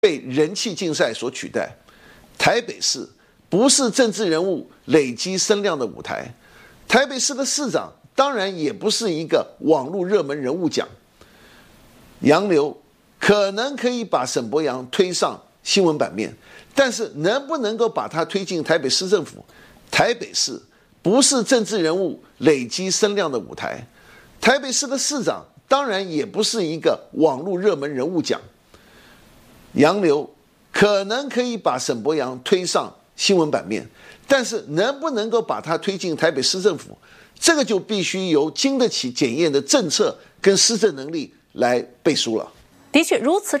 被人气竞赛所取代。台北市不是政治人物累积声量的舞台，台北市的市长当然也不是一个网络热门人物奖。洋流可能可以把沈伯洋推上新闻版面，但是能不能够把他推进台北市政府？台北市不是政治人物累积声量的舞台，台北市的市长当然也不是一个网络热门人物奖。洋流可能可以把沈伯洋推上新闻版面，但是能不能够把他推进台北市政府，这个就必须由经得起检验的政策跟施政能力来背书了。 的确如此。